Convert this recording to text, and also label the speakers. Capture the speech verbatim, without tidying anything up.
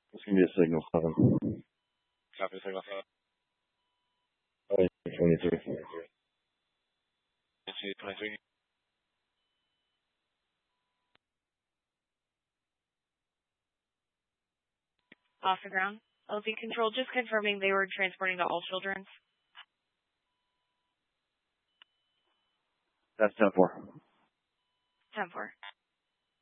Speaker 1: It's gonna be a signal seven.
Speaker 2: Copy signal seven.
Speaker 1: twenty-three.
Speaker 2: twenty-three.
Speaker 3: Off the ground. L Z control, just confirming they were transporting to all children.
Speaker 1: That's ten four.
Speaker 3: ten four.